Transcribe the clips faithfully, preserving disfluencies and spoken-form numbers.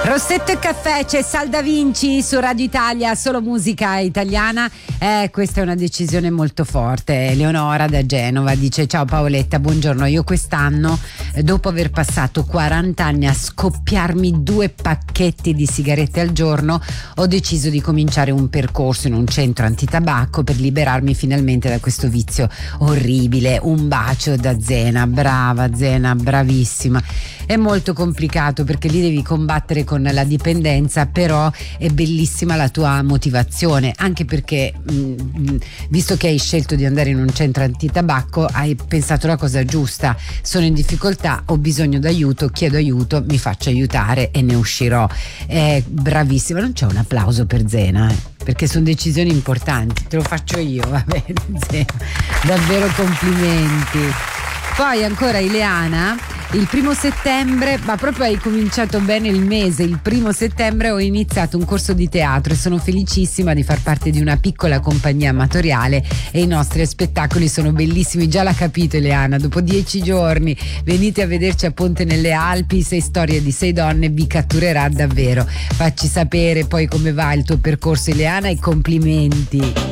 Rossetto e caffè, c'è Sal Da Vinci su Radio Italia, solo musica italiana. Eh, questa è una decisione molto forte. Eleonora da Genova dice: ciao Paoletta, buongiorno. Io quest'anno, dopo aver passato quaranta anni a scoppiarmi due pacchetti di sigarette al giorno, ho deciso di cominciare un percorso in un centro antitabacco per liberarmi finalmente da questo vizio orribile. Un bacio da Zena. Brava Zena, bravissima. È molto complicato perché lì devi combattere con la dipendenza, però è bellissima la tua motivazione, anche perché mh, visto che hai scelto di andare in un centro antitabacco hai pensato la cosa giusta. Sono in difficoltà, ho bisogno d'aiuto, chiedo aiuto, mi faccio aiutare e ne uscirò. È bravissima. Non c'è un applauso per Zena, eh? Perché sono decisioni importanti, te lo faccio io, va bene Zena, davvero complimenti. Poi ancora Ileana, il primo settembre, ma proprio hai cominciato bene il mese, il primo settembre ho iniziato un corso di teatro e sono felicissima di far parte di una piccola compagnia amatoriale e i nostri spettacoli sono bellissimi. Già l'ha capito Ileana, dopo dieci giorni venite a vederci a Ponte nelle Alpi, sei storie di sei donne vi catturerà davvero. Facci sapere poi come va il tuo percorso Ileana e complimenti.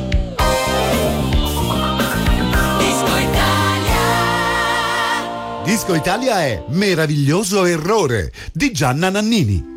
Disco Italia è Meraviglioso Errore di Gianna Nannini.